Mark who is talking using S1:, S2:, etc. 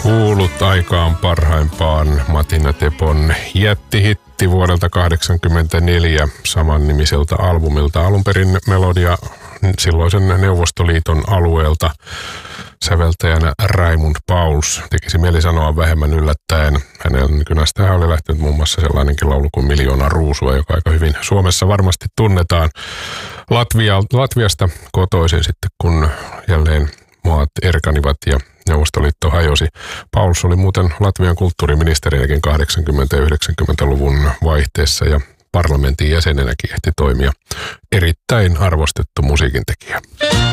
S1: Kuulut aikaan parhaimpaan Matina Tepon jättihitti vuodelta 1984 samannimiseltä albumilta. Alun perin melodia silloisen Neuvostoliiton alueelta säveltäjänä Raimund Pauls. Tekisi mieli sanoa vähemmän yllättäen. Hänen kynästään oli lähtenyt muun muassa sellainenkin laulu kuin Miljoona ruusua, joka aika hyvin Suomessa varmasti tunnetaan. Latviasta kotoisin sitten, kun jälleen maat erkanivat ja Neuvostoliitto hajosi. Pauls oli muuten Latvian kulttuuriministerinäkin 80- ja 90-luvun vaihteessa ja parlamentin jäsenenäkin ehti toimia. Erittäin arvostettu musiikintekijä.